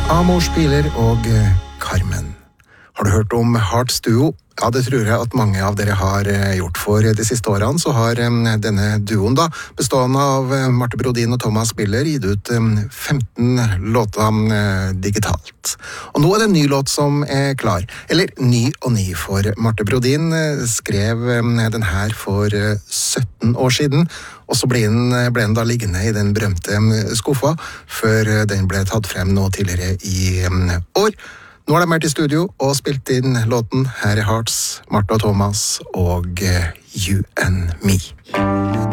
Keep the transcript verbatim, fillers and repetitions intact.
Amor Spiller og Carmen. Har du hørt om Hearts Duo? Ja, det tror jeg at mange av dere har gjort. For de siste årene så har denne duoen da, bestående av Marte Brodin og Thomas Spiller, gitt ut femten låter digitalt. Og nå er det en ny låt som er klar. Eller ny og ny, for Marte Brodin skrev den her for sytten år siden, og så ble den, ble den da liggende i den berømte skuffa, før den ble tatt frem nå tidligere i år. Nå har de vært i studio og spilt inn låten. Her er Hearts, Marte og Thomas og You and Me.